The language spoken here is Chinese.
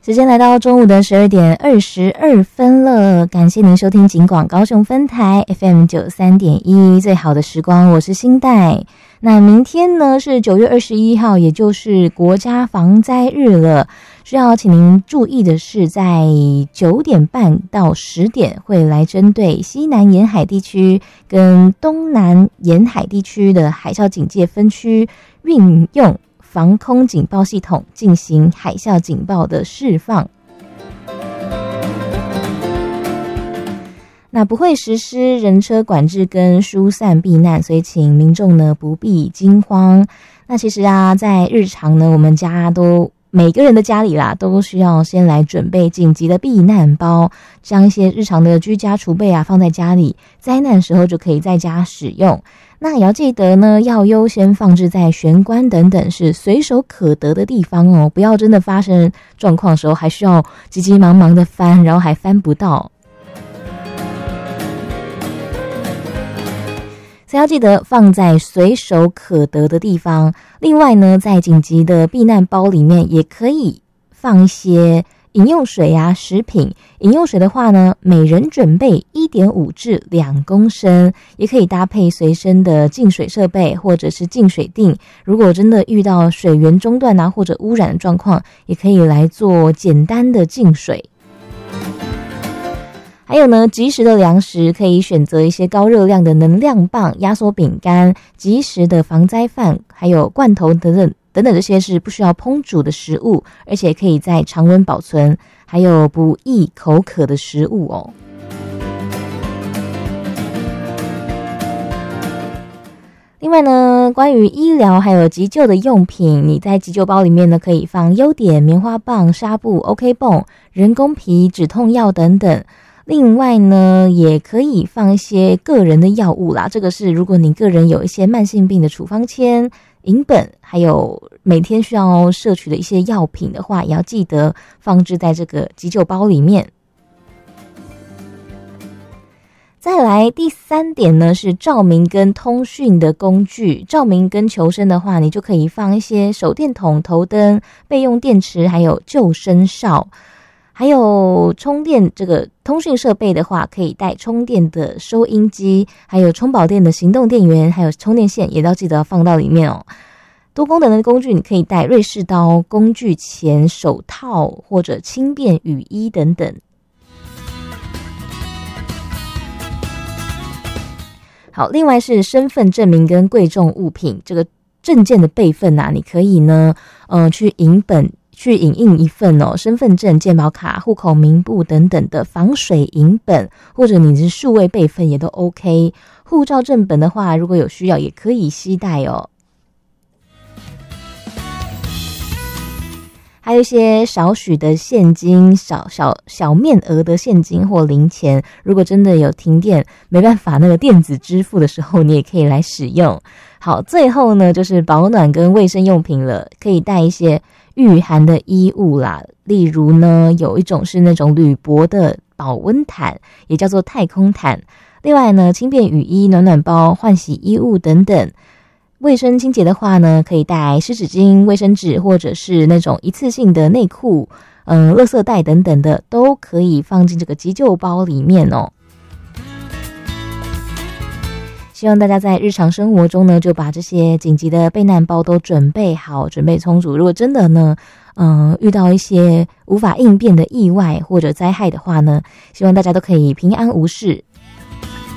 时间来到中午的12:22了，感谢您收听警广高雄分台 FM 93.1最好的时光，我是新代。那明天呢是9月21号，也就是国家防灾日了。需要请您注意的是，在9点半到10点会来针对西南沿海地区跟东南沿海地区的海啸警戒分区运用防空警报系统进行海啸警报的释放。那不会实施人车管制跟疏散避难，所以请民众呢不必惊慌。那其实啊，在日常呢，我们家都每个人的家里啦，都需要先来准备紧急的避难包，将一些日常的居家储备啊放在家里，灾难时候就可以在家使用。那也要记得呢，要优先放置在玄关等等是随手可得的地方哦，不要真的发生状况的时候还需要急急忙忙的翻，然后还翻不到。所以要记得放在随手可得的地方。另外呢，在紧急的避难包里面也可以放一些饮用水啊、食品。饮用水的话呢，每人准备 1.5 至2公升，也可以搭配随身的净水设备或者是净水锭。如果真的遇到水源中断啊或者污染的状况，也可以来做简单的净水。还有呢，即食的粮食可以选择一些高热量的能量棒、压缩饼干、即食的防灾饭，还有罐头等等这些是不需要烹煮的食物，而且可以在常温保存，还有不易口渴的食物哦。另外呢，关于医疗还有急救的用品，你在急救包里面呢可以放优碘、棉花棒、纱布、OK 泵、人工皮、止痛药等等。另外呢，也可以放一些个人的药物啦，这个是如果你个人有一些慢性病的处方签、银本，还有每天需要摄取的一些药品的话，也要记得放置在这个急救包里面。再来第3点呢，是照明跟通讯的工具。照明跟求生的话，你就可以放一些手电筒、头灯、备用电池，还有救生哨。还有充电这个通讯设备的话，可以带充电的收音机，还有充饱电的行动电源，还有充电线也要记得放到里面哦。多功能的工具，你可以带瑞士刀、工具钳、手套或者轻便雨衣等等。好，另外是身份证明跟贵重物品，这个证件的备份啊，你可以呢去影印一份哦，身份证、健保卡、户口名簿等等的防水影本，或者你是数位备份也都 OK。护照正本的话，如果有需要也可以携带哦。还有一些少许的现金，小面额的现金或零钱，如果真的有停电没办法那个电子支付的时候，你也可以来使用。好，最后呢就是保暖跟卫生用品了，可以带一些御寒的衣物啦，例如呢有一种是那种铝箔的保温毯，也叫做太空毯。另外呢，轻便雨衣、暖暖包、换洗衣物等等。卫生清洁的话呢，可以带湿纸巾、卫生纸，或者是那种一次性的内裤、垃圾袋等等的，都可以放进这个急救包里面哦。希望大家在日常生活中呢，就把这些紧急的备难包都准备好，准备充足。如果真的呢，遇到一些无法应变的意外或者灾害的话呢，希望大家都可以平安无事。